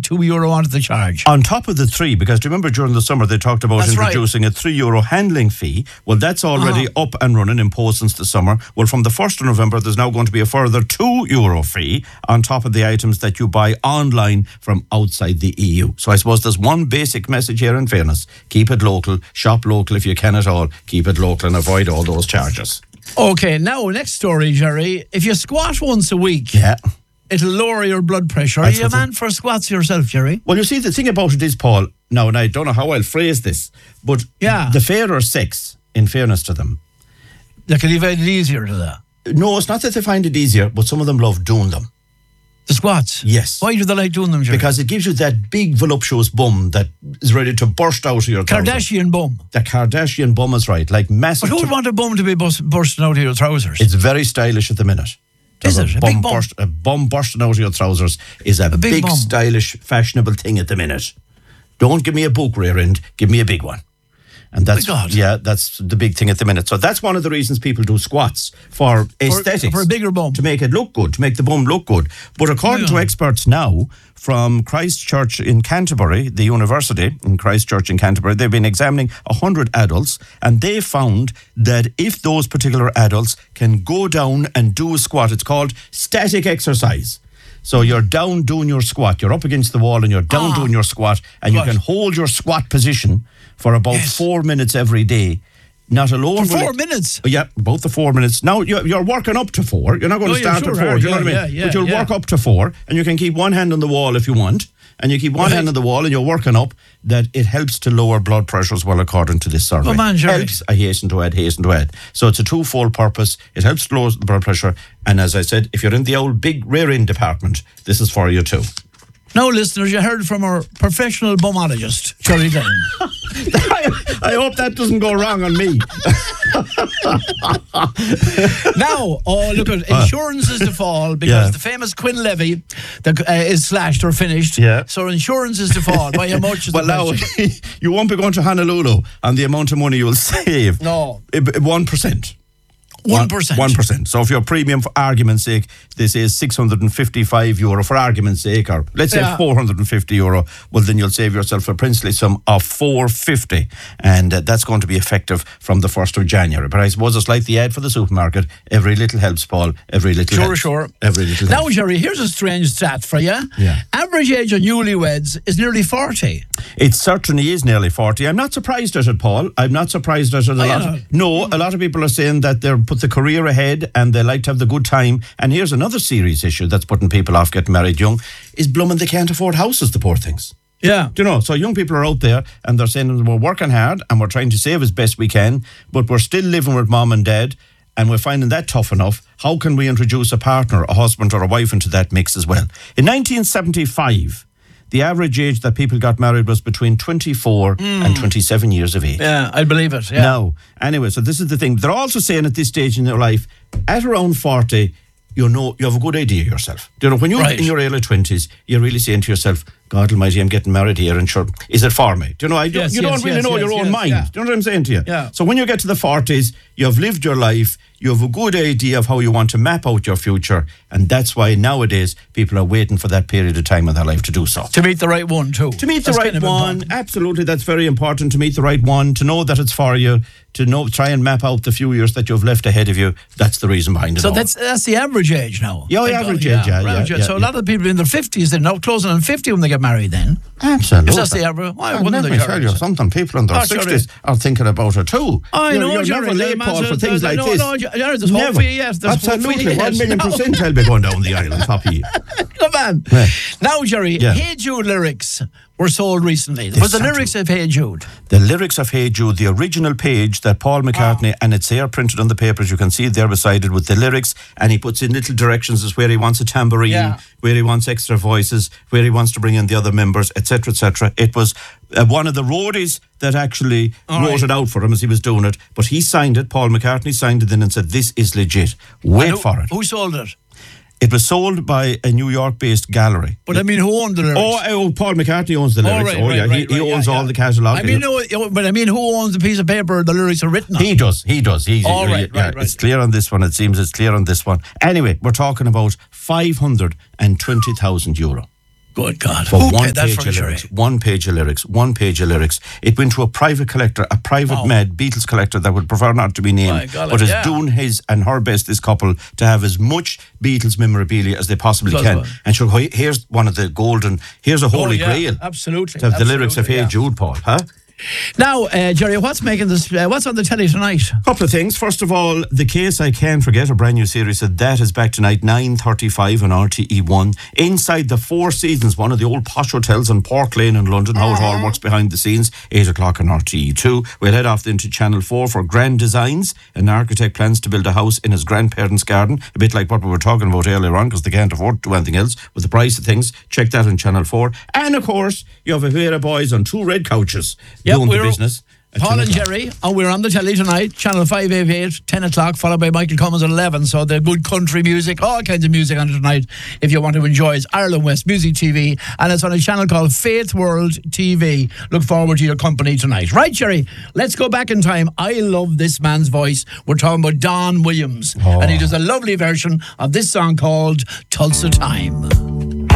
€2 onto the charge. On top of the 3, because remember during the summer they talked about introducing a €3 handling fee. Well, that's already up and running, imposed since the summer. Well, from the 1st of November, there's now going to be a further €2 fee on top of the items that you buy online from outside the EU. So I suppose there's one basic message here in fairness. Keep it local, shop local if you can at all. Keep it local and avoid all those charges. Okay, now next story, Jerry. If you squat once a week, it'll lower your blood pressure. Are you a man for squats yourself, Jerry? Well, you see, the thing about it is, Paul, now, and I don't know how I'll phrase this, but the fairer sex, in fairness to them, they can find it easier to that. No, it's not that they find it easier, but some of them love doing them. The squats? Yes. Why do they like doing them, Jerry? Because it gives you that big voluptuous bum that is ready to burst out of your trousers. Kardashian bum. The Kardashian bum is right, like massive. But who would want a bum to be bursting out of your trousers? It's very stylish at the minute. Is it? A big bum? A bum bursting out of your trousers is a big stylish, fashionable thing at the minute. Don't give me a book rear end, give me a big one. And that's that's the big thing at the minute. So that's one of the reasons people do squats, for aesthetics. For a bigger bum. To make it look good, to make the bum look good. But according to experts now from Christ Church in Canterbury, the university in Christ Church in Canterbury, they've been examining 100 adults, and they found that if those particular adults can go down and do a squat, it's called static exercise. So you're down doing your squat, you're up against the wall and you're down doing your squat, and you can hold your squat position for about 4 minutes every day. Not alone. For 4 minutes? Yeah, about the 4 minutes. Now, you're working up to 4. You're not going to start at 4, you know what I mean? But you'll work up to 4, and you can keep one hand on the wall if you want, and you keep one hand on the wall and you're working up, that it helps to lower blood pressure as well, according to this survey. Oh, man, Jerry. Helps, I hasten to add. So it's a twofold purpose. It helps to lower the blood pressure, and as I said, if you're in the old big rear end department, this is for you too. Now, listeners, you heard from our professional bumologist, Jerry Glenn. I hope that doesn't go wrong on me. Now, look at insurance is to fall because the famous Quinn levy is slashed or finished. Yeah. So insurance is to fall. By how much is the question? Now, you won't be going to Honolulu on the amount of money you'll save. No. 1%. 1%. 1%. So if your premium, for argument's sake, they say is €655 for argument's sake, or let's say €450, well, then you'll save yourself a princely sum of $450, and that's going to be effective from the 1st of January. But I suppose it's like the ad for the supermarket. Every little helps, Paul. Every little helps. Sure. Every little now, helps. Jerry, here's a strange stat for you. Yeah. Average age of newlyweds is nearly 40. It certainly is nearly 40. I'm not surprised at it, Paul. I'm not surprised at it a lot of people are saying that they're put the career ahead and they like to have the good time. And here's another serious issue that's putting people off getting married young, is blooming they can't afford houses, the poor things. Yeah. Do you know, so young people are out there and they're saying we're working hard and we're trying to save as best we can, but we're still living with mom and dad and we're finding that tough enough. How can we introduce a partner, a husband or a wife into that mix as well? In 1975, the average age that people got married was between 24 and 27 years of age. Yeah, I believe it. Yeah. Now, anyway, so this is the thing. They're also saying at this stage in your life, at around 40, you have a good idea of yourself. You know, when you're in your early 20s, you're really saying to yourself, God almighty, I'm getting married here, and sure, is it for me? Do you know, you don't really know your own mind. Yeah. Do you know what I'm saying to you? Yeah. So when you get to the 40s, you've lived your life, you have a good idea of how you want to map out your future, and that's why nowadays people are waiting for that period of time in their life to do so. To meet the right one too. To meet the right one, absolutely, that's very important, to meet the right one, to know that it's for you, to try and map out the few years that you've left ahead of you. That's the reason behind it all. So that's the average age now. Yeah, the average age, yeah. So a lot of the people in their 50s, they're now closing on 50 when they get married then. Absolutely. If that's the average. Why wouldn't let me tell you something, people in their 60s are thinking about it too. I know, you're never late, Paul, for things like this. There's hope for you, yes. Absolutely, 1,000,000% I'll be going down the aisle on top of you. Come on. Yeah. Now, Jerry, Hey Jude lyrics were sold recently. Was the lyrics of Hey Jude? The lyrics of Hey Jude, the original page that Paul McCartney, and it's there printed on the papers, you can see it there beside it with the lyrics, and he puts in little directions as where he wants a tambourine, where he wants extra voices, where he wants to bring in the other members, etc., etc. It was one of the roadies that actually wrote it out for him as he was doing it, but he signed it, Paul McCartney signed it in and said, this is legit. Wait for it. Who sold it? It was sold by a New York-based gallery. But I mean, who owned the lyrics? Paul McCartney owns the lyrics. He owns all the catalogue. I mean, who owns the piece of paper the lyrics are written on? He does. Right. It's clear on this one. It seems it's clear on this one. Anyway, we're talking about €520,000. Good God. For one page of lyrics. One page of lyrics. One page of lyrics. It went to a private collector, a private mad Beatles collector that would prefer not to be named, but is doing his and her best, this couple, to have as much Beatles memorabilia as they possibly can. And so here's one of the golden, here's a holy grail. Absolutely. To have the lyrics of Hey Jude, Paul, huh? Now, Jerry, what's making this? What's on the telly tonight? Couple of things. First of all, The Case I Can't Forget, a brand new series that is back tonight, 9:35 on RTE1. Inside the Four Seasons, one of the old posh hotels on Park Lane in London, how it all works behind the scenes, 8 o'clock on RTE2. We'll head off then to Channel 4 for Grand Designs. An architect plans to build a house in his grandparents' garden, a bit like what we were talking about earlier on, because they can't afford to do anything else with the price of things. Check that on Channel 4. And of course, you have a pair of boys on 2 red couches doing the business. Paul and Jerry, and we're on the telly tonight, Channel 588, 10 o'clock, followed by Michael Cummins at 11. So the good country music, all kinds of music on it tonight, if you want to enjoy it. Ireland West Music TV, and it's on a channel called Faith World TV. Look forward to your company tonight. Right, Jerry, let's go back in time. I love this man's voice. We're talking about Don Williams, and he does a lovely version of this song called Tulsa Time.